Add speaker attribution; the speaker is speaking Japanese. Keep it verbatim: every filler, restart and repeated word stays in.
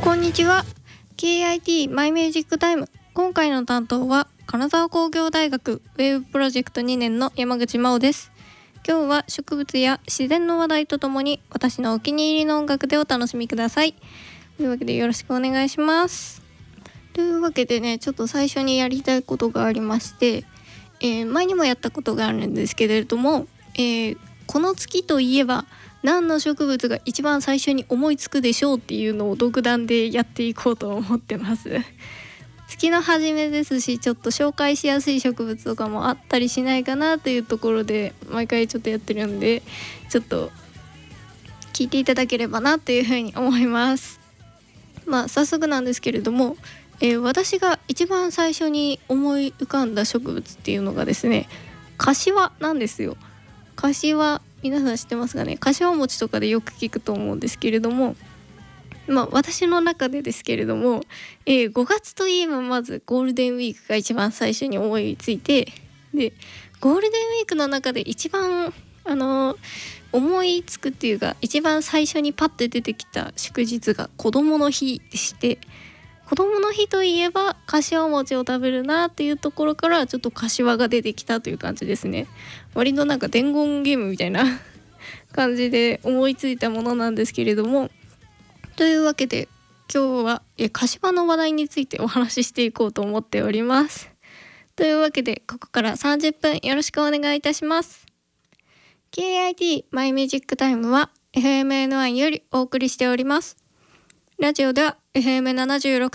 Speaker 1: こんにちは。 ケーアイティー マイミュージックタイム。今回の担当は金沢工業大学ウェブプロジェクトにねんの山口真央です。今日は植物や自然の話題とともに私のお気に入りの音楽でお楽しみください。というわけでよろしくお願いします。というわけでね、ちょっと最初にやりたいことがありまして、えー、前にもやったことがあるんですけれども、えー、この月といえば何の植物が一番最初に思いつくでしょうっていうのを独断でやっていこうと思ってます。月の初めですし、ちょっと紹介しやすい植物とかもあったりしないかなというところで毎回ちょっとやってるんで、ちょっと聞いていただければなというふうに思います。まあ早速なんですけれども、えー、私が一番最初に思い浮かんだ植物っていうのがですね、柏なんですよ。柏、皆さん知ってますかね。柏餅とかでよく聞くと思うんですけれども、まあ私の中でですけれども、えー、ごがつといえばまずゴールデンウィークが一番最初に思いついて、でゴールデンウィークの中で一番あのー、思いつくっていうか一番最初にパッて出てきた祝日が子どもの日でして、子どもの日といえば柏餅を食べるなっていうところからちょっと柏が出てきたという感じですね。割となんか伝言ゲームみたいな感じで思いついたものなんですけれども、というわけで今日はえ柏の話題についてお話ししていこうと思っております。というわけでここからさんじゅっぷんよろしくお願いいたします。 ケーアイティー マイミュージックタイムは エフエムエヌワン よりお送りしております。ラジオでは エフエムななじゅうろく